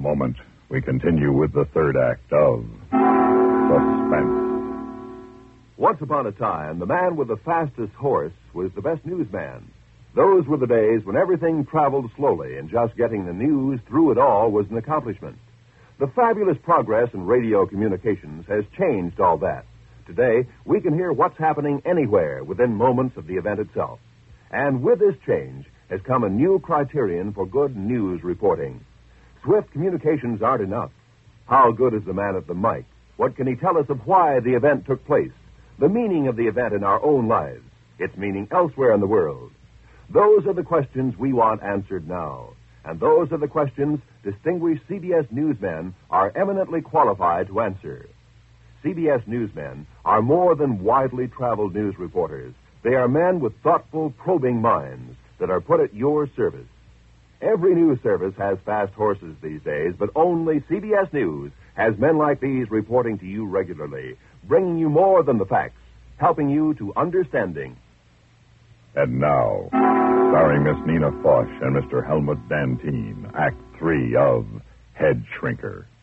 moment, we continue with the third act of Suspense. Once upon a time, the man with the fastest horse was the best newsman. Those were the days when everything traveled slowly, and just getting the news through it all was an accomplishment. The fabulous progress in radio communications has changed all that. Today, we can hear what's happening anywhere within moments of the event itself. And with this change has come a new criterion for good news reporting. Swift communications aren't enough. How good is the man at the mic? What can he tell us of why the event took place? The meaning of the event in our own lives, its meaning elsewhere in the world. Those are the questions we want answered now. And those are the questions distinguished CBS newsmen are eminently qualified to answer. CBS newsmen are more than widely traveled news reporters. They are men with thoughtful, probing minds that are put at your service. Every news service has fast horses these days, but only CBS News has men like these reporting to you regularly, bringing you more than the facts, helping you to understanding. And now, starring Miss Nina Foch and Mr. Helmut Dantine, Act 3 of Head Shrinker.